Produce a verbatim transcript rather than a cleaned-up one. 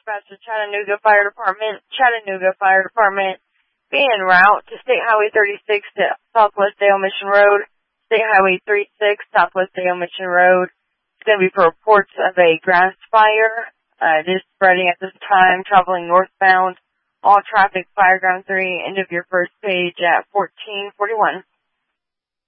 dispatch to Chattanooga Fire Department. Chattanooga Fire Department, be en route to State Highway thirty-six to Southwest Dale Mission Road, State Highway thirty-six, Southwest Dale Mission Road. It's going to be for reports of a grass fire. Uh, it is spreading at this time, traveling northbound. All traffic, Fireground three, end of your first page at fourteen forty-one.